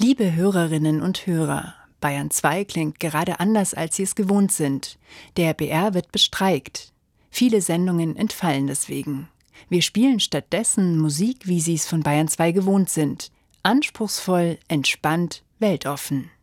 Liebe Hörerinnen und Hörer, Bayern 2 klingt gerade anders, als Sie es gewohnt sind. Der BR wird bestreikt. Viele Sendungen entfallen deswegen. Wir spielen stattdessen Musik, wie Sie es von Bayern 2 gewohnt sind. Anspruchsvoll, entspannt, weltoffen.